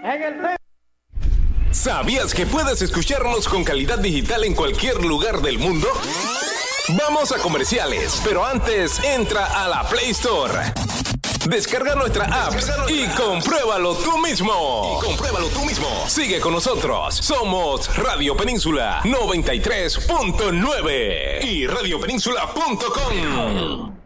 ¿Sabías que puedes escucharnos con calidad digital en cualquier lugar del mundo? Vamos a comerciales, pero antes entra a la Play Store. Descarga nuestra app y compruébalo tú mismo. Sigue con nosotros. Somos Radio Península 93.9 y radiopenínsula.com.